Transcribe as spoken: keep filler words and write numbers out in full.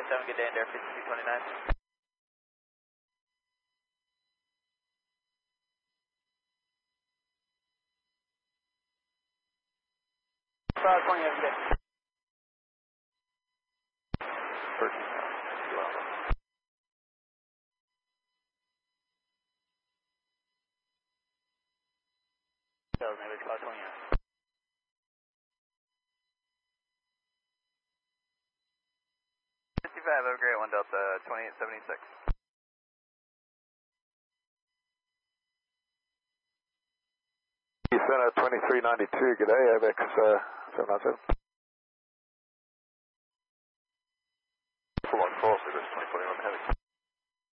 seven, good day, India fifty-two twenty-nine. five twenty, have a good day. thirteen, well. Seven, maybe five twenty. fifty-five, have a great one, Delta twenty-eight seventy-six. Center twenty-three ninety-two, good day, A V X uh, seven nine seven.